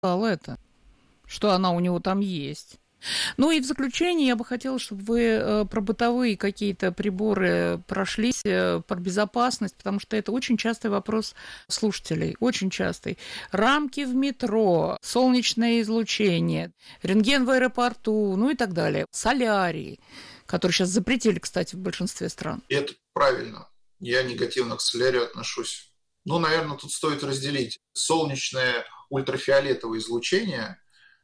сказал это, что она у него там есть. Ну и в заключение я бы хотела, чтобы вы про бытовые какие-то приборы прошлись, про безопасность, потому что это очень частый вопрос слушателей, очень частый. Рамки в метро, солнечное излучение, рентген в аэропорту, ну и так далее. Солярий, который сейчас запретили, кстати, в большинстве стран. И это правильно. Я негативно к солярию отношусь. Ну, наверное, тут стоит разделить солнечное ультрафиолетовое излучение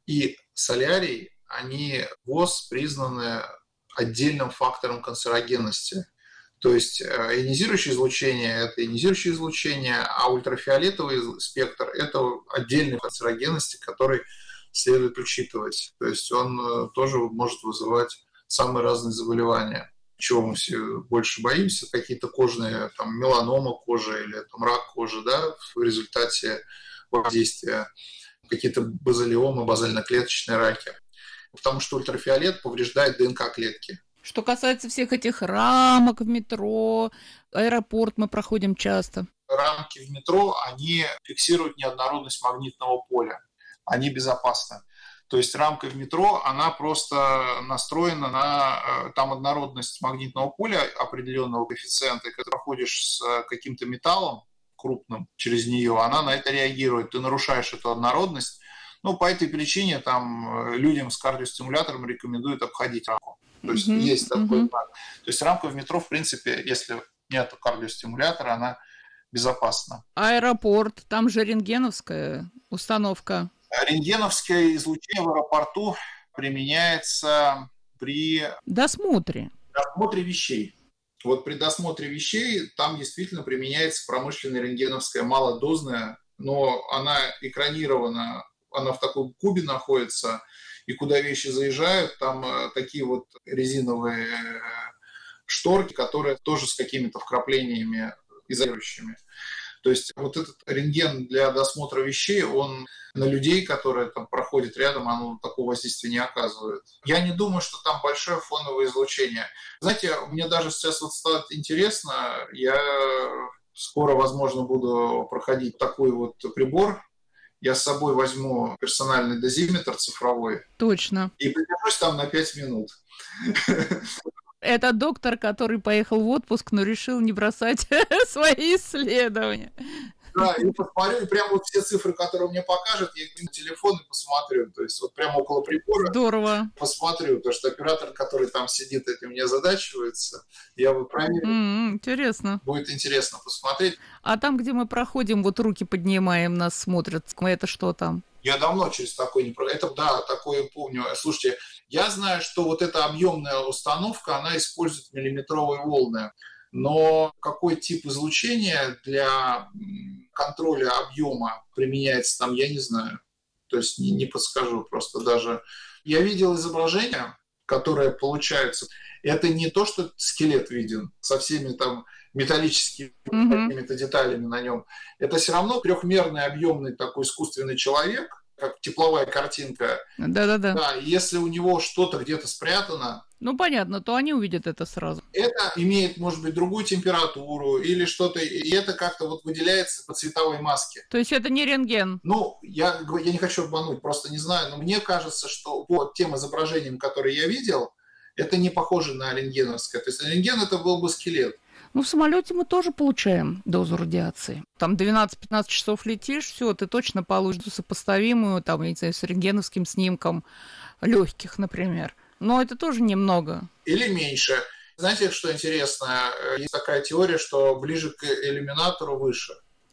и солярий. Они ВОЗ признаны отдельным фактором канцерогенности. То есть ионизирующее излучение – это ионизирующее излучение, а ультрафиолетовый спектр – это отдельный канцерогенности, который следует учитывать. То есть он тоже может вызывать самые разные заболевания. Чего мы все больше боимся? Какие-то кожные, там, меланома кожи или там, рак кожи, да, в результате воздействия, какие-то базалиомы, базально-клеточные раки. Потому что ультрафиолет повреждает ДНК-клетки. Что касается всех этих рамок в метро, аэропорт мы проходим часто. Рамки в метро, они фиксируют неоднородность магнитного поля. Они безопасны. То есть рамка в метро, она просто настроена на там однородность магнитного поля определенного коэффициента. И когда проходишь с каким-то металлом крупным через нее, она на это реагирует. Ты нарушаешь эту однородность. Ну, по этой причине там людям с кардиостимулятором рекомендуют обходить рамку. То есть есть такой знак. То есть рамка в метро, в принципе, если нет кардиостимулятора, она безопасна. Аэропорт, там же рентгеновская установка. Рентгеновское излучение в аэропорту применяется при досмотре вещей. Вот при досмотре вещей там действительно применяется промышленная рентгеновская малодозная, но она экранирована, она в таком кубе находится, и куда вещи заезжают, там такие вот резиновые шторки, которые тоже с какими-то вкраплениями изолирующими. То есть вот этот рентген для досмотра вещей, он на людей, которые там проходят рядом, оно такого воздействия не оказывает. Я не думаю, что там большое фоновое излучение. Знаете, мне даже сейчас вот стало интересно, я скоро, возможно, буду проходить такой вот прибор. Я с собой возьму персональный дозиметр цифровой. Точно. И придержусь там на 5 минут. Это доктор, который поехал в отпуск, но решил не бросать свои исследования. Да, и посмотрю, и прямо вот все цифры, которые мне покажут, я на телефон и посмотрю. То есть вот прямо около прибора. Здорово. Посмотрю, потому что оператор, который там сидит, этим не озадачивается. Я вот проверю. Интересно. Будет интересно посмотреть. А там, где мы проходим, вот руки поднимаем, нас смотрят, это что там? Я давно через такое не проходил. Это, да, такое помню. Слушайте, я знаю, что вот эта объемная установка, она использует миллиметровые волны. Но какой тип излучения для контроля объема применяется там, я не знаю. То есть не подскажу просто даже. Я видел изображения, которые получаются. Это не то, что скелет виден со всеми там металлическими какими-то деталями на нем. Это все равно трехмерный объемный такой искусственный человек, как тепловая картинка. Да-да-да. Да, если у него что-то где-то спрятано, ну, понятно, то они увидят это сразу. Это имеет, может быть, другую температуру или что-то, и это как-то вот выделяется по цветовой маске. То есть это не рентген? Ну, я не хочу обмануть, просто не знаю, но мне кажется, что по тем изображениям, которые я видел, это не похоже на рентгеновское. То есть рентген это был бы скелет. Ну, в самолете мы тоже получаем дозу радиации. Там 12-15 часов летишь, все, ты точно получишь сопоставимую, там, я не знаю, с рентгеновским снимком легких, например. Но это тоже немного. Или меньше. Знаете, что интересно? Есть такая теория, что ближе к иллюминатору выше.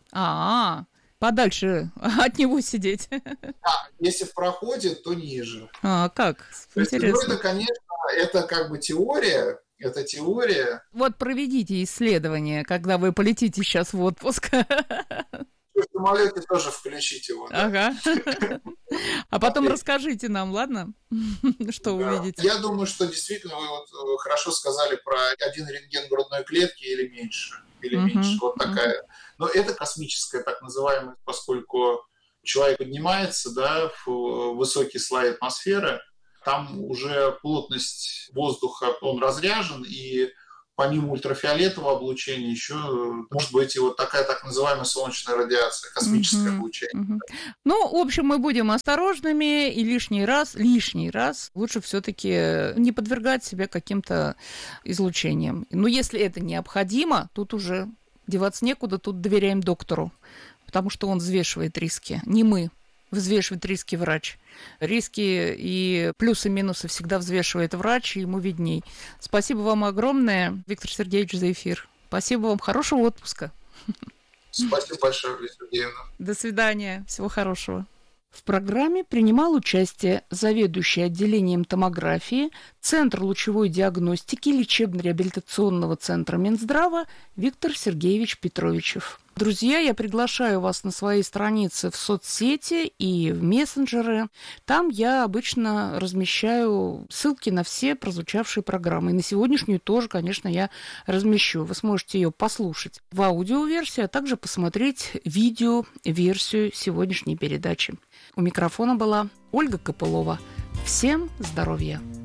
Подальше от него сидеть. Да, если в проходе, то ниже. Как? Интересно. То есть, это, конечно, это как бы теория. Это теория. Вот проведите исследование, когда вы полетите сейчас в отпуск. В самолете тоже включить его. Да? Ага. А потом расскажите нам, ладно? Что вы видите? Я думаю, что действительно вы вот хорошо сказали про один рентген грудной клетки или меньше. Или меньше. Вот такая. Но это космическая, так называемая, поскольку человек поднимается, да, в высокие слои атмосферы, там уже плотность воздуха, он разряжен, и помимо ультрафиолетового облучения, еще может быть и вот такая так называемая солнечная радиация, космическое облучение. Ну, в общем, мы будем осторожными и лишний раз лучше все-таки не подвергать себя каким-то излучениям. Но если это необходимо, тут уже деваться некуда, тут доверяем доктору, потому что он взвешивает риски, не мы. Взвешивает риски врач. Риски и плюсы-минусы всегда взвешивает врач, и ему видней. Спасибо вам огромное, Виктор Сергеевич, за эфир. Спасибо вам. Хорошего отпуска. Спасибо большое, Лидия Сергеевна. До свидания. Всего хорошего. В программе принимал участие заведующий отделением томографии Центра лучевой диагностики лечебно-реабилитационного центра Минздрава Виктор Сергеевич Петровичев. Друзья, я приглашаю вас на свои страницы в соцсети и в мессенджеры. Там я обычно размещаю ссылки на все прозвучавшие программы. И на сегодняшнюю тоже, конечно, я размещу. Вы сможете ее послушать в аудиоверсии, а также посмотреть видеоверсию сегодняшней передачи. У микрофона была Ольга Копылова. Всем здоровья!